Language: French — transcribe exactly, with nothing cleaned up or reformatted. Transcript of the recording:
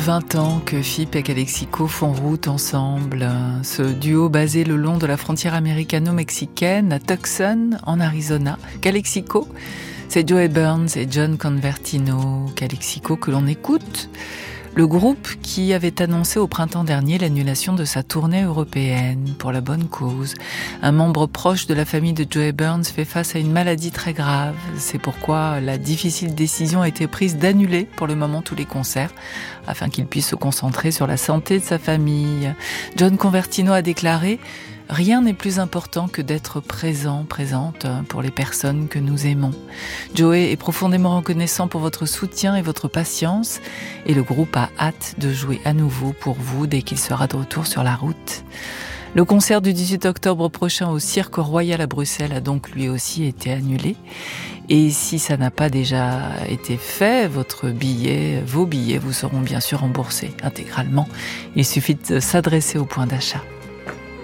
vingt ans que Phipp et Calexico font route ensemble. Ce duo basé le long de la frontière américano-mexicaine à Tucson, en Arizona. Calexico, c'est Joey Burns et John Convertino. Calexico que l'on écoute. Le groupe qui avait annoncé au printemps dernier l'annulation de sa tournée européenne pour la bonne cause. Un membre proche de la famille de Joey Burns fait face à une maladie très grave. C'est pourquoi la difficile décision a été prise d'annuler pour le moment tous les concerts afin qu'il puisse se concentrer sur la santé de sa famille. John Convertino a déclaré: rien n'est plus important que d'être présent, présente pour les personnes que nous aimons. Joey est profondément reconnaissant pour votre soutien et votre patience et le groupe a hâte de jouer à nouveau pour vous dès qu'il sera de retour sur la route. Le concert du dix-huit octobre prochain au Cirque Royal à Bruxelles a donc lui aussi été annulé. Et si ça n'a pas déjà été fait, votre billet, vos billets vous seront bien sûr remboursés intégralement. Il suffit de s'adresser au point d'achat.